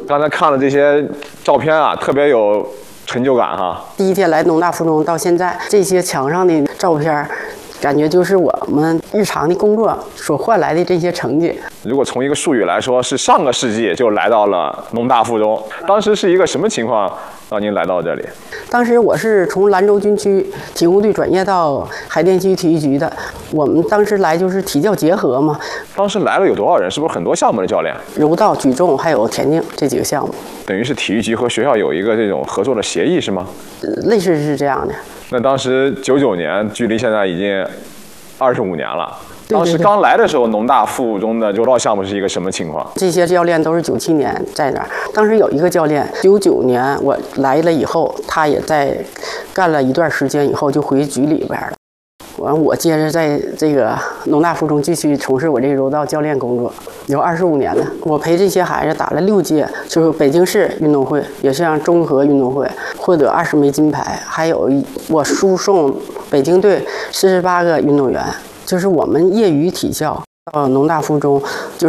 刚才看了这些照片啊，特别有成就感哈。 第一天来农大附中到现在，这些墙上的照片，感觉就是我们日常的工作所换来的这些成绩。 如果从一个术语来说，是上个世纪就来到了农大附中，当时是一个什么情况让您来到这里？ 当时我是从兰州军区体工队转业到海淀区体育局的。我们当时来就是体教结合嘛。 当时来了有多少人？是不是很多项目的教练？ 柔道、举重还有田径这几个项目。 等于是体育局和学校有一个这种合作的协议是吗？ 类似是这样的。 那当时99年，距离现在已经25年了。 对对对， 当时刚来的时候，农大附中的柔道项目是一个什么情况？ 这些教练都是97年在那儿。当时有一个教练，99年我来了以后，他也在干了一段时间以后就回局里边了。完，我接着在这个农大附中继续从事我这个柔道教练工作，有25年了。我陪这些孩子打了6届，就是北京市运动会，也像综合运动会，获得20枚金牌，还有我输送北京队48个运动员。就是我们业余体校到农大附中，就是